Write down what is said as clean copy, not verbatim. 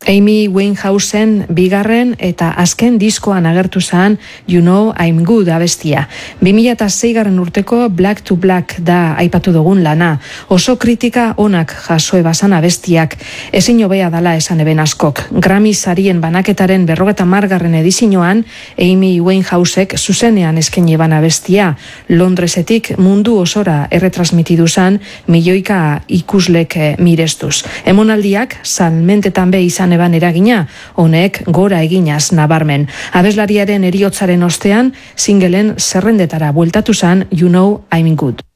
Amy Winehousen bigarren eta azken diskoan agertu zen You Know I'm Good abestia. 2006 urteko Black to Black da aipatu dugun lana. Oso kritika onak jaso ebazan abestiak. Ezin hobea dala esan eben askok. Grammy sarien banaketaren 50. edizioan Amy Winehousek zuzenean eskaini eban abestia. Londresetik mundu osora erretransmitidu zen milioika ikuslek mirestuz. Emonaldiak salmentetan be izan eban eragina, honek gora eginaz nabarmen. Abeslariaren eriotzaren ostean, singelen zerrendetara bueltatu zen You Know I'm Good.